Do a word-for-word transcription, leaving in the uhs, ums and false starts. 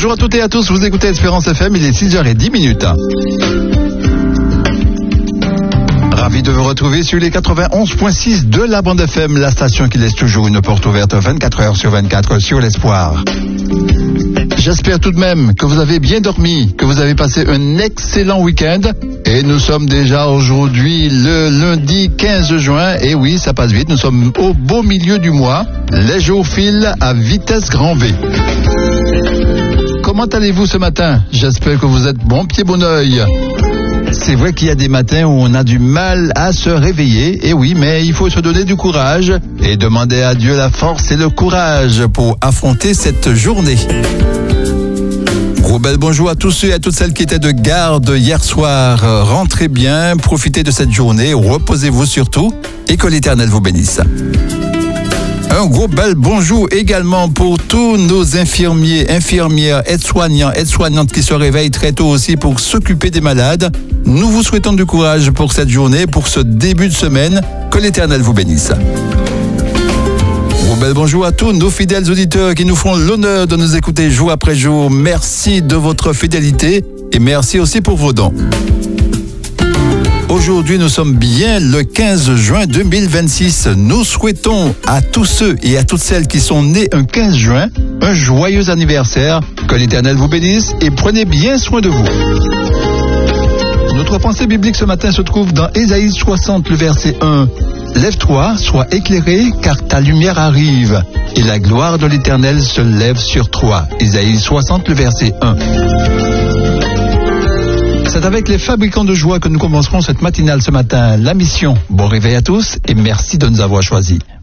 Bonjour à toutes et à tous, vous écoutez Espérance F M, il est six heures dix minutes. Ravi de vous retrouver sur les quatre-vingt-onze point six de la bande F M, la station qui laisse toujours une porte ouverte vingt-quatre heures sur vingt-quatre sur l'espoir. J'espère tout de même que vous avez bien dormi, que vous avez passé un excellent week-end. Et nous sommes déjà aujourd'hui le lundi quinze juin. Et oui, ça passe vite, nous sommes au beau milieu du mois. Les jours filent à vitesse grand V. Comment allez-vous ce matin? J'espère que vous êtes bon pied, bon oeil. C'est vrai qu'il y a des matins où on a du mal à se réveiller, et oui, mais il faut se donner du courage et demander à Dieu la force et le courage pour affronter cette journée. Gros bel bonjour à tous ceux et à toutes celles qui étaient de garde hier soir. Rentrez bien, profitez de cette journée, reposez-vous surtout et que l'Éternel vous bénisse. Un gros bel bonjour également pour tous nos infirmiers, infirmières, aides-soignants, aides-soignantes qui se réveillent très tôt aussi pour s'occuper des malades. Nous vous souhaitons du courage pour cette journée, pour ce début de semaine. Que l'Éternel vous bénisse. Gros bel bonjour à tous nos fidèles auditeurs qui nous font l'honneur de nous écouter jour après jour. Merci de votre fidélité et merci aussi pour vos dons. Aujourd'hui, nous sommes bien le quinze juin deux mille vingt-six. Nous souhaitons à tous ceux et à toutes celles qui sont nés un quinze juin un joyeux anniversaire. Que l'Éternel vous bénisse et prenez bien soin de vous. Notre pensée biblique ce matin se trouve dans Ésaïe soixante, le verset un. Lève-toi, sois éclairé, car ta lumière arrive, et la gloire de l'Éternel se lève sur toi. Ésaïe soixante, le verset un. C'est avec les fabricants de joie que nous commencerons cette matinale ce matin. La mission. Bon réveil à tous et merci de nous avoir choisis.